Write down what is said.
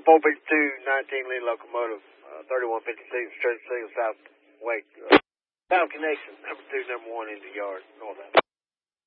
452, 19 lead locomotive, 3156, Church Signal South Wake. South Connection, number 2, number 1 into yard, north.